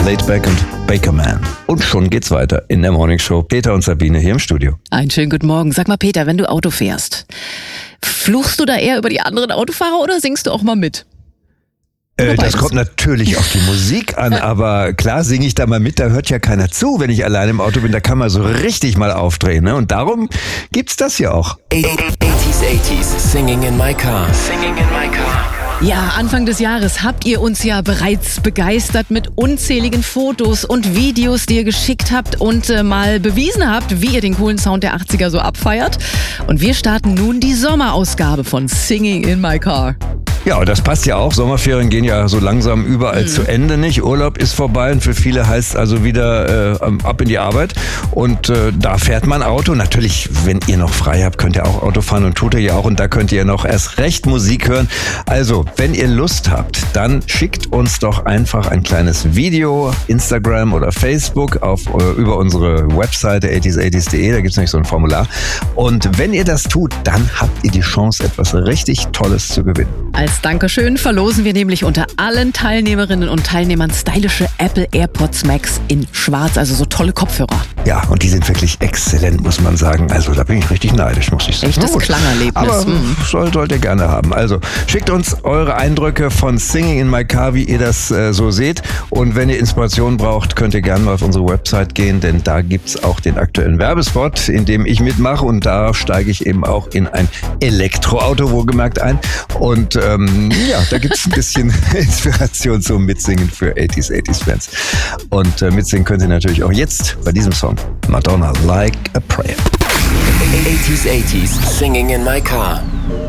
Laidback und Bakerman. Und schon geht's weiter in der Morning Show. Peter und Sabine hier im Studio. Einen schönen guten Morgen. Sag mal, Peter, wenn du Auto fährst, fluchst du da eher über die anderen Autofahrer oder singst du auch mal mit? Das kommt natürlich auf die Musik an, aber klar singe ich da mal mit, da hört ja keiner zu, wenn ich allein im Auto bin, da kann man so richtig mal aufdrehen, ne? Und darum gibt's das hier auch. 80s, singing in my car. Singing in my car. Ja, Anfang des Jahres habt ihr uns ja bereits begeistert mit unzähligen Fotos und Videos, die ihr geschickt habt und mal bewiesen habt, wie ihr den coolen Sound der 80er so abfeiert. Und wir starten nun die Sommerausgabe von Singing in my car. Ja, und das passt ja auch. Sommerferien gehen ja so langsam überall zu Ende, nicht? Urlaub ist vorbei und für viele heißt es also wieder ab in die Arbeit. Und da fährt man Auto. Natürlich, wenn ihr noch frei habt, könnt ihr auch Auto fahren und tut ihr ja auch. Und da könnt ihr noch erst recht Musik hören. Also, wenn ihr Lust habt, dann schickt uns doch einfach ein kleines Video, Instagram oder Facebook über unsere Webseite 80s80s.de. Da gibt's nämlich so ein Formular. Und wenn ihr das tut, dann habt ihr die Chance, etwas richtig Tolles zu gewinnen. Als Dankeschön verlosen wir nämlich unter allen Teilnehmerinnen und Teilnehmern stylische Apple AirPods Max in schwarz, also so tolle Kopfhörer. Ja, und die sind wirklich exzellent, muss man sagen. Also da bin ich richtig neidisch, muss ich sagen. Echtes Klangerlebnis. Aber sollt ihr gerne haben. Also schickt uns eure Eindrücke von Singing in my car, wie ihr das so seht. Und wenn ihr Inspiration braucht, könnt ihr gerne mal auf unsere Website gehen, denn da gibt's auch den aktuellen Werbespot, in dem ich mitmache. Und da steige ich eben auch in ein Elektroauto, wohlgemerkt, ein. Und ja, da gibt's ein bisschen Inspiration zum Mitsingen für 80s-80s-Fans. Und mitsingen könnt ihr natürlich auch jetzt bei diesem Song. Madonna, Like a Prayer. 80s, singing in my car.